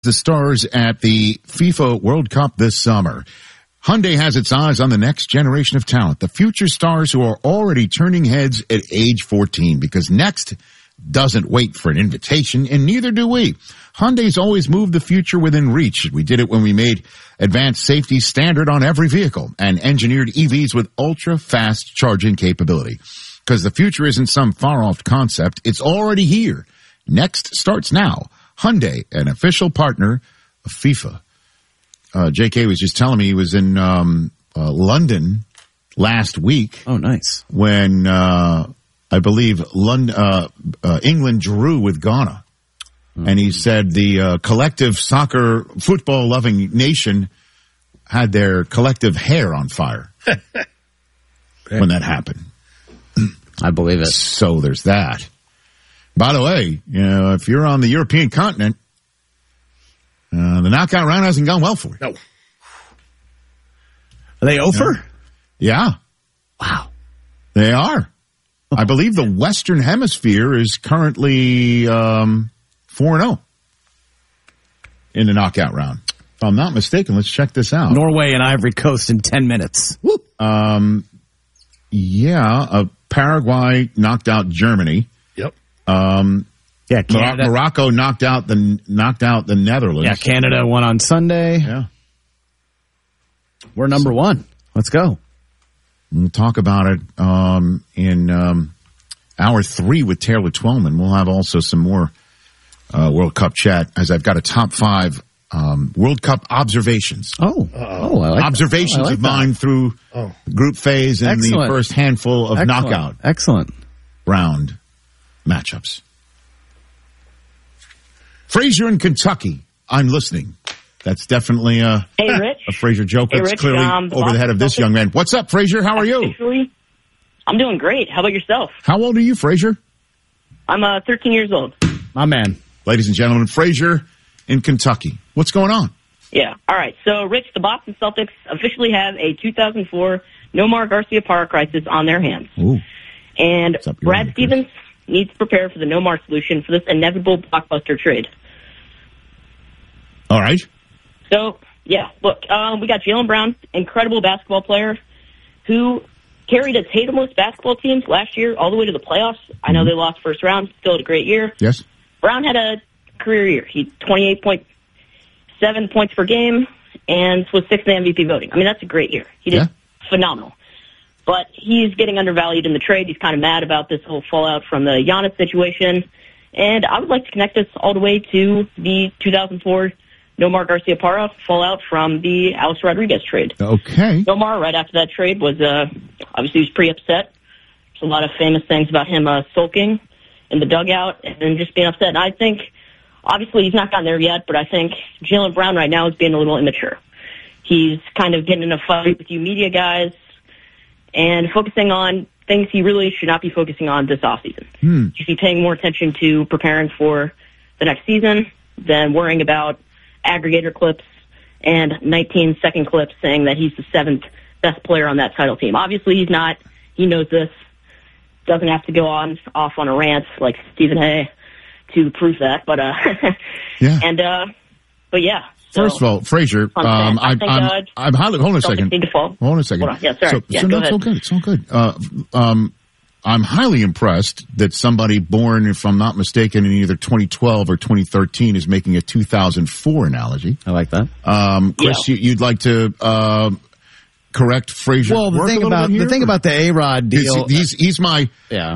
the stars at the FIFA World Cup this summer. Hyundai has its eyes on the next generation of talent, the future stars who are already turning heads at age 14, because next doesn't wait for an invitation, and neither do we. Hyundai's always moved the future within reach. We did it when we made advanced safety standard on every vehicle and engineered EVs with ultra-fast charging capability. Because the future isn't some far-off concept, it's already here. Next starts now. Hyundai, an official partner of FIFA. JK was just telling me he was in London last week. Oh, nice. When I believe England drew with Ghana. And he said the collective football-loving nation had their collective hair on fire when that happened. I believe it. So there's that. By the way, if you're on the European continent, the knockout round hasn't gone well for you. No. Are they over? Yeah. Wow. They are. I believe the Western Hemisphere is currently 4-0 in the knockout round. If I'm not mistaken, let's check this out. Norway and Ivory Coast in 10 minutes. Paraguay knocked out Germany. Yep. Yeah, Canada. Morocco knocked out the Netherlands. Yeah, Canada won on Sunday. Yeah. We're number one. Let's go. We'll talk about it in hour 3 with Taylor Twellman. We'll have also some more World Cup chat, as I've got a top 5 World Cup observations. I like observations of mine through group phase and the first handful of knockout round matchups. Frazier in Kentucky. I'm listening. That's definitely a Frazier joke. That's clearly over the head of this young man. What's up, Frazier? How are you? I'm doing great. How about yourself? How old are you, Frazier? I'm 13 years old. My man. Ladies and gentlemen, Frazier in Kentucky. What's going on? Yeah. All right. So, Rich, the Boston Celtics officially have a 2004 Nomar Garciaparra crisis on their hands. Ooh. And Brad Stevens needs to prepare for the Nomar solution for this inevitable blockbuster trade. All right. So, yeah, look, we got Jaylen Brown, incredible basketball player, who carried a Tatumless basketball teams last year all the way to the playoffs. I know they lost first round, still had a great year. Yes. Brown had a career year. He 28.7 points per game and was 6th in MVP voting. I mean, that's a great year. He did phenomenal. But he's getting undervalued in the trade. He's kind of mad about this whole fallout from the Giannis situation. And I would like to connect this all the way to the 2004 Nomar Garciaparra fallout from the Alex Rodriguez trade. Okay. Nomar, right after that trade, was obviously he was pretty upset. There's a lot of famous things about him sulking in the dugout and just being upset. And I think, obviously, he's not gotten there yet, but I think Jaylen Brown right now is being a little immature. He's kind of getting in a fight with you media guys and focusing on things he really should not be focusing on this offseason. He should be paying more attention to preparing for the next season than worrying about aggregator clips and 19-second clips saying that he's the 7th best player on that title team. Obviously, he's not. He knows this. Doesn't have to go off on a rant like Stephen A. to prove that. But yeah. And but yeah. So, first of all, Frazier, I'm highly. Hold on a second. Hold on a second. Yeah, sorry. Go ahead. It's all good. I'm highly impressed that somebody born, if I'm not mistaken, in either 2012 or 2013 is making a 2004 analogy. I like that. Chris, you'd like to correct Frazier? Well, the thing about the A-Rod deal, he's my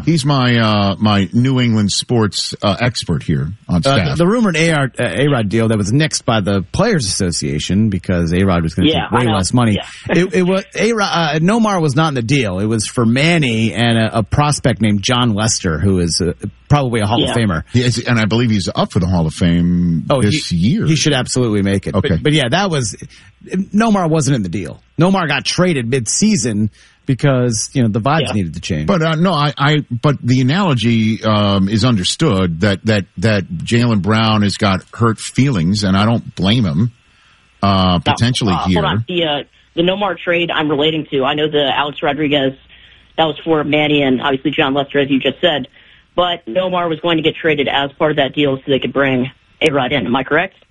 New England sports expert here on staff. The rumored A-Rod deal that was nixed by the Players Association because A-Rod was going to take way less money. Yeah. It was A-Rod. Nomar was not in the deal. It was for Manny and a prospect named John Lester, who is probably a Hall of Famer. And I believe he's up for the Hall of Fame this year. He should absolutely make it. Okay. But yeah, Nomar wasn't in the deal. Nomar got traded mid-season because, the vibes needed to change. But but the analogy is understood that Jaylen Brown has got hurt feelings, and I don't blame him potentially here. Hold on. The Nomar trade I'm relating to, I know the Alex Rodriguez, that was for Manny and obviously John Lester, as you just said. But Nomar was going to get traded as part of that deal so they could bring A-Rod in. Am I correct?